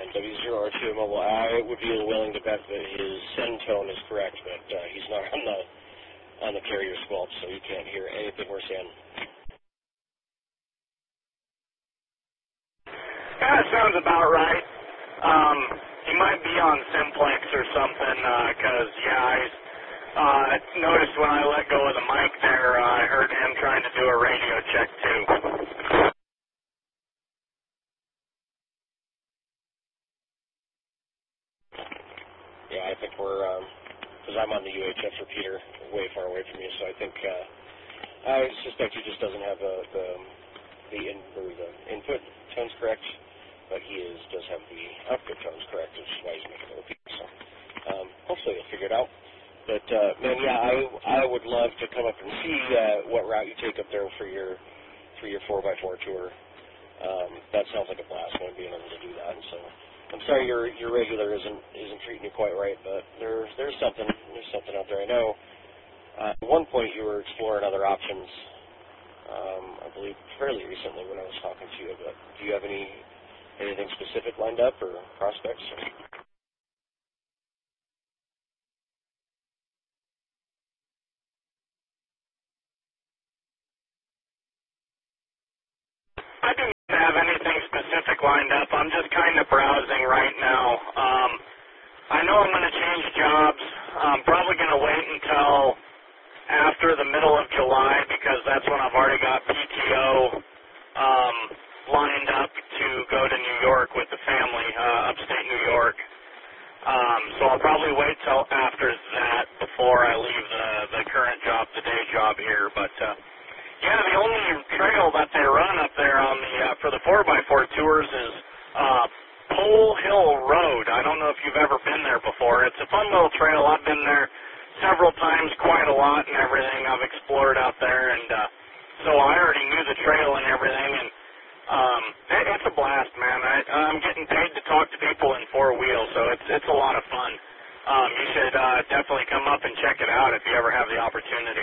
W0R2 Mobile. I would be willing to bet that his send tone is correct, but he's not on the carrier squelch, so you can't hear anything we're saying. Yeah, that sounds about right. He might be on Simplex or something, because, I noticed when I let go of the mic there, I heard him trying to do a radio check, too. Yeah, I think we're, because I'm on the UHF repeater way far away from you, so I think, I suspect he just doesn't have the input tones correct, but he does have the output tones correct, which is why he's making the repeater, so hopefully he'll figure it out. But, man, yeah, I would love to come up and see what route you take up there for your 4x4 tour. That sounds like a blast, man, being able to do that. And so I'm sorry your regular isn't treating you quite right, but there's something out there. I know at one point you were exploring other options, I believe fairly recently when I was talking to you, but do you have anything specific lined up or prospects? I don't have anything specific lined up. I'm just kind of browsing right now. I know I'm going to change jobs. I'm probably going to wait until after the middle of July because that's when I've already got PTO lined up to go to New York with the family, upstate New York. So I'll probably wait till after that before I leave the current job, the day job here. But yeah, the only trail that they run up there on the for the 4x4 tours is Pole Hill Road. I don't know if you've ever been there before. It's a fun little trail. I've been there several times, quite a lot and everything. I've explored out there, and so I already knew the trail and everything, and it's a blast, man. I'm getting paid to talk to people in four wheels, so it's a lot of fun. You should definitely come up and check it out if you ever have the opportunity.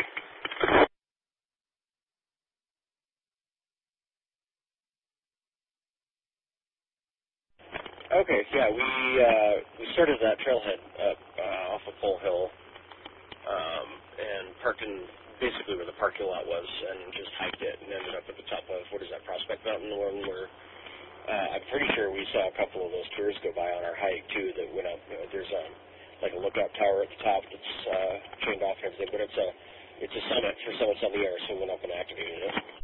Okay, yeah, we started that trailhead up off of Pole Hill and parked in basically where the parking lot was and just hiked it and ended up at the top of, what is that, Prospect Mountain, the one where I'm pretty sure we saw a couple of those tours go by on our hike, too, that went up. There's like a lookout tower at the top that's chained off and everything, but it's a summit for summits on the air, so we went up and activated it.